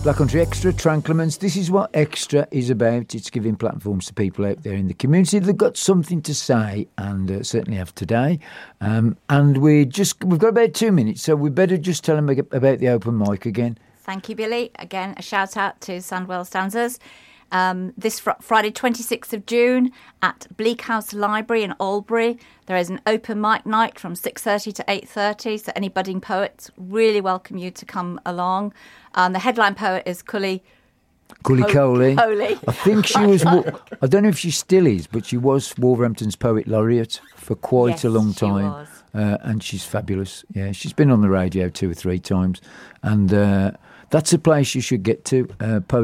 Black Country Extra, Tranclements. This is what Extra is about. It's giving platforms to people out there in the community that have got something to say, and certainly have today. And we've got about 2 minutes, so we better just tell them about the open mic again. Thank you, Billy. Again, a shout out to Sandwell Stanzas. This Friday, 26th of June at Bleak House Library in Albury. There is an open mic night from 6:30 to 8:30. So any budding poets, really welcome you to come along. The headline poet is Cully Coley. I think she was, I don't know if she still is, but she was Wolverhampton's Poet Laureate for quite a long time. She was. And she's fabulous. Yeah, she's been on the radio 2 or 3 times. And that's a place you should get to, Poet